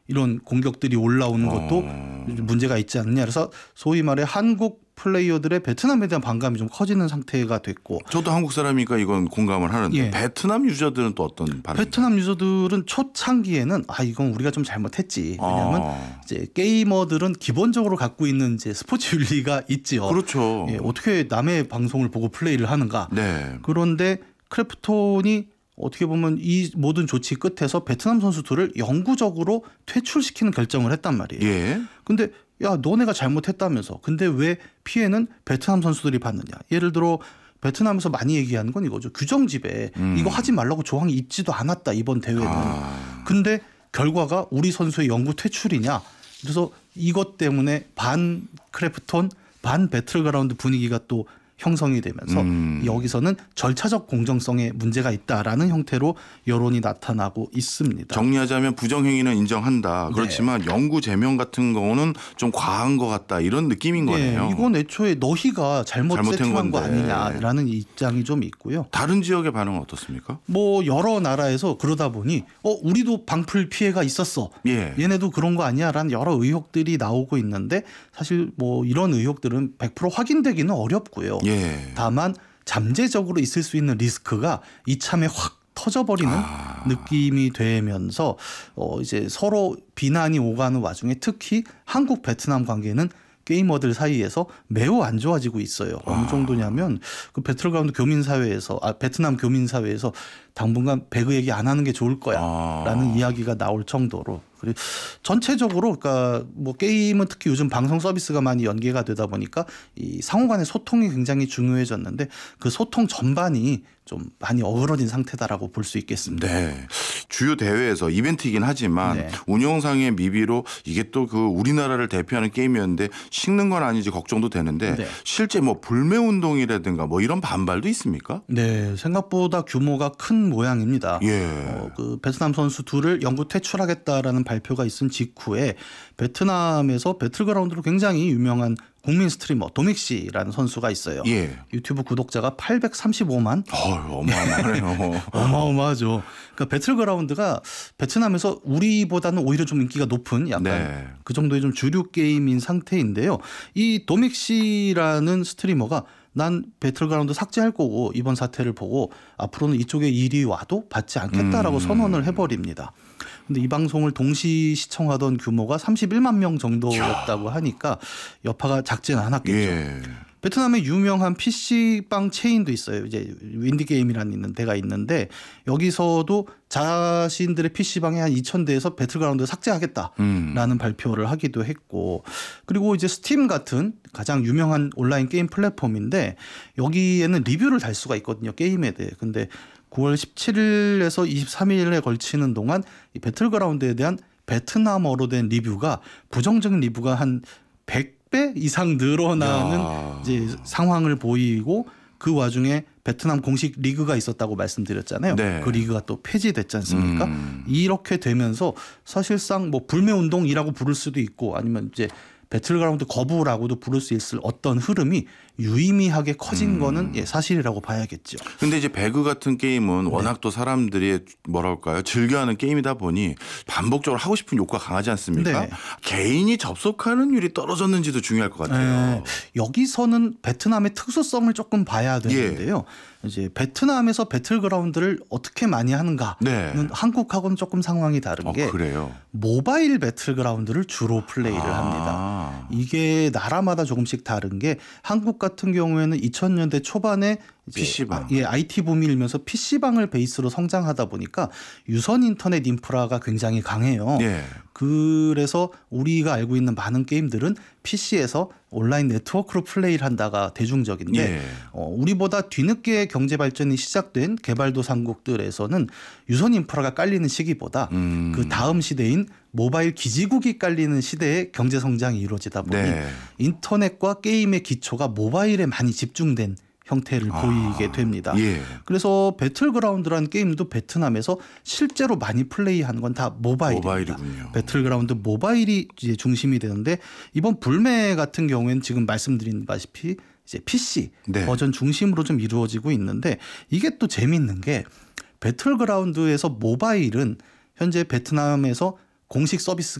이런 공격들이 올라오는 것도 문제가 있지 않느냐. 그래서 소위 말해 한국 플레이어들의 베트남에 대한 반감이 좀 커지는 상태가 됐고. 저도 한국 사람이니까 이건 공감을 하는데 예. 베트남 유저들은 또 어떤 반응인가요? 베트남 유저들은 초창기에는 이건 우리가 좀 잘못했지. 왜냐하면 이제 게이머들은 기본적으로 갖고 있는 이제 스포츠 윤리가 있지요. 그렇죠. 예, 어떻게 남의 방송을 보고 플레이를 하는가. 네. 그런데 크래프톤이 어떻게 보면 이 모든 조치 끝에서 베트남 선수들을 영구적으로 퇴출시키는 결정을 했단 말이에요. 예. 근데 야, 너네가 잘못했다면서. 근데 왜 피해는 베트남 선수들이 받느냐. 예를 들어 베트남에서 많이 얘기하는 건 이거죠. 규정집에 이거 하지 말라고 조항이 있지도 않았다. 이번 대회는. 근데 결과가 우리 선수의 영구 퇴출이냐. 그래서 이것 때문에 반 크래프톤 반 배틀그라운드 분위기가 또 형성이 되면서 여기서는 절차적 공정성에 문제가 있다라는 형태로 여론이 나타나고 있습니다. 정리하자면 부정행위는 인정한다. 그렇지만 영구 제명 같은 경우는 좀 과한 것 같다. 이런 느낌인 거네요. 이건 애초에 너희가 잘못 세팅한 거 건데. 아니냐라는 입장이 좀 있고요. 다른 지역의 반응은 어떻습니까? 뭐 여러 나라에서 그러다 보니 우리도 방풀 피해가 있었어. 예. 얘네도 그런 거 아니야라는 여러 의혹들이 나오고 있는데 사실 뭐 이런 의혹들은 100% 확인되기는 어렵고요. 예. 다만 잠재적으로 있을 수 있는 리스크가 이참에 확 터져버리는 느낌이 되면서 이제 서로 비난이 오가는 와중에 특히 한국 베트남 관계는 게이머들 사이에서 매우 안 좋아지고 있어요. 어느 정도냐면 그 배틀그라운드 교민사회에서 베트남 교민사회에서 당분간 배그 얘기 안 하는 게 좋을 거야라는 이야기가 나올 정도로. 그리고 전체적으로 그러니까 뭐 게임은 특히 요즘 방송 서비스가 많이 연계가 되다 보니까 이 상호 간의 소통이 굉장히 중요해졌는데 그 소통 전반이 좀 많이 어그러진 상태다라고 볼 수 있겠습니다. 네. 주요 대회에서 이벤트이긴 하지만 운영상의 미비로 이게 또 그 우리나라를 대표하는 게임이었는데 식는 건 아닌지 걱정도 되는데 실제 뭐 불매 운동이라든가 뭐 이런 반발도 있습니까? 네, 생각보다 규모가 큰 모양입니다. 예. 그 베트남 선수 둘을 영구 퇴출하겠다라는 발표가 있은 직후에 베트남에서 배틀그라운드로 굉장히 유명한 국민 스트리머 도믹씨라는 선수가 있어요. 예. 유튜브 구독자가 835만. 어마어마하네요. 어마어마하죠. 그러니까 배틀그라운드가 베트남에서 우리보다는 오히려 좀 인기가 높은 약간 그 정도의 좀 주류 게임인 상태인데요. 이 도믹씨라는 스트리머가 난 배틀그라운드 삭제할 거고 이번 사태를 보고 앞으로는 이쪽에 일이 와도 받지 않겠다라고 선언을 해버립니다. 근데 이 방송을 동시 시청하던 규모가 31만 명 정도였다고 하니까 여파가 작지는 않았겠죠. 예. 베트남에 유명한 PC방 체인도 있어요. 이제 윈디게임이라는 데가 있는데 여기서도 자신들의 PC방에 한 2,000대에서 배틀그라운드 삭제하겠다라는 발표를 하기도 했고 그리고 이제 스팀 같은 가장 유명한 온라인 게임 플랫폼인데 여기에는 리뷰를 달 수가 있거든요. 게임에 대해. 근데 9월 17일에서 23일에 걸치는 동안 이 배틀그라운드에 대한 베트남어로 된 리뷰가 부정적인 리뷰가 한 100배 이상 늘어나는 이제 상황을 보이고 그 와중에 베트남 공식 리그가 있었다고 말씀드렸잖아요. 네. 그 리그가 또 폐지됐지 않습니까? 이렇게 되면서 사실상 뭐 불매 운동이라고 부를 수도 있고 아니면 이제 배틀그라운드 거부라고도 부를 수 있을 어떤 흐름이 유의미하게 커진 거는 사실이라고 봐야겠죠. 근데 이제 배그 같은 게임은 워낙 또 사람들이 뭐랄까요 즐겨하는 게임이다 보니 반복적으로 하고 싶은 욕구가 강하지 않습니까? 개인이 접속하는 율이 떨어졌는지도 중요할 것 같아요. 여기서는 베트남의 특수성을 조금 봐야 되는데요. 이제 베트남에서 배틀그라운드를 어떻게 많이 하는가는 한국하고는 조금 상황이 다른 게 그래요? 모바일 배틀그라운드를 주로 플레이를 합니다. 이게 나라마다 조금씩 다른 게 한국 같은 경우에는 2000년대 초반에 PC방. IT 붐이 일면서 PC방을 베이스로 성장하다 보니까 유선 인터넷 인프라가 굉장히 강해요. 그래서 우리가 알고 있는 많은 게임들은 PC에서 온라인 네트워크로 플레이를 한다가 대중적인데 우리보다 뒤늦게 경제 발전이 시작된 개발도상국들에서는 유선 인프라가 깔리는 시기보다 그 다음 시대인 모바일 기지국이 깔리는 시대에 경제 성장이 이루어지다 보니 인터넷과 게임의 기초가 모바일에 많이 집중된 형태를 보이게 됩니다. 그래서 배틀그라운드라는 게임도 베트남에서 실제로 많이 플레이하는 건 다 모바일입니다. 배틀그라운드 모바일이 이제 중심이 되는데 이번 불매 같은 경우에는 지금 말씀드린 바시피 이제 PC 버전 중심으로 좀 이루어지고 있는데 이게 또 재밌는 게 배틀그라운드에서 모바일은 현재 베트남에서 공식 서비스